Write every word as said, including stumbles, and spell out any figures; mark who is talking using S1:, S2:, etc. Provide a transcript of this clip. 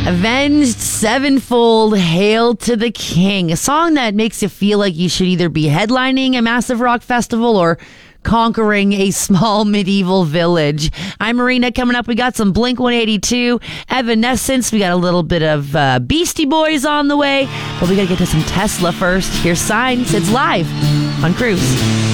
S1: Avenged Sevenfold, Hail to the King. A song that makes you feel like you should either be headlining a massive rock festival or conquering a small medieval village. I'm Marina. Coming up, we got some Blink one eighty-two, Evanescence. We got a little bit of uh, Beastie Boys on the way. But we got to get to some Tesla first. Here's Signs. It's live on Cruise.